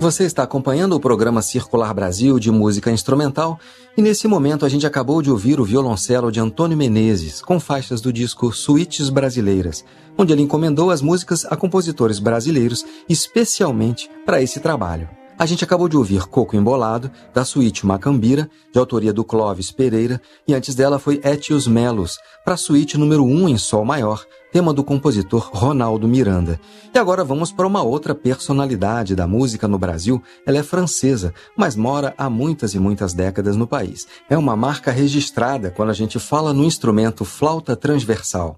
Você está acompanhando o programa Circular Brasil de música instrumental e nesse momento a gente acabou de ouvir o violoncelo de Antônio Menezes com faixas do disco Suítes Brasileiras, onde ele encomendou as músicas a compositores brasileiros especialmente para esse trabalho. A gente acabou de ouvir Coco Embolado, da suíte Macambira, de autoria do Clóvis Pereira, e antes dela foi Étios Melos, para a suíte número 1 em Sol maior, tema do compositor Ronaldo Miranda. E agora vamos para uma outra personalidade da música no Brasil. Ela é francesa, mas mora há muitas e muitas décadas no país. É uma marca registrada quando a gente fala no instrumento flauta transversal.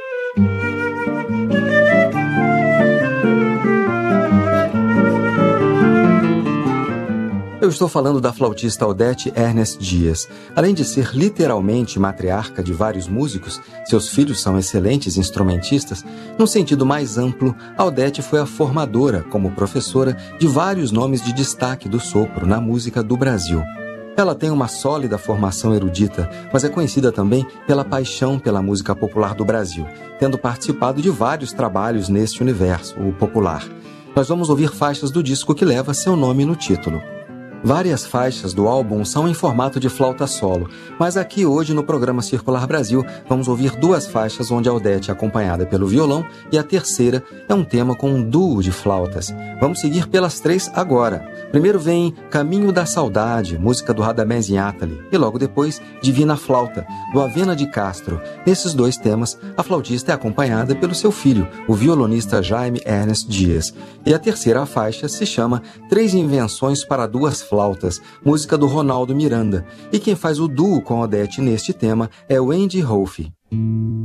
Eu estou falando da flautista Odete Ernest Dias. Além de ser literalmente matriarca de vários músicos, seus filhos são excelentes instrumentistas. Num sentido mais amplo, a Odete foi a formadora, como professora, de vários nomes de destaque do sopro na música do Brasil. Ela tem uma sólida formação erudita, mas é conhecida também pela paixão pela música popular do Brasil, tendo participado de vários trabalhos neste universo, o popular. Nós vamos ouvir faixas do disco que leva seu nome no título. Várias faixas do álbum são em formato de flauta solo, mas aqui hoje no programa Circular Brasil vamos ouvir duas faixas onde a Odete é acompanhada pelo violão e a terceira é um tema com um duo de flautas. Vamos seguir pelas três agora. Primeiro vem Caminho da Saudade, música do Radamés Inátali, e logo depois Divina Flauta, do Avena de Castro. Nesses dois temas, a flautista é acompanhada pelo seu filho, o violonista Jaime Ernest Dias. E a terceira faixa se chama Três Invenções para Duas Flautas, música do Ronaldo Miranda. E quem faz o duo com a Odete neste tema é o Andy Rolfe.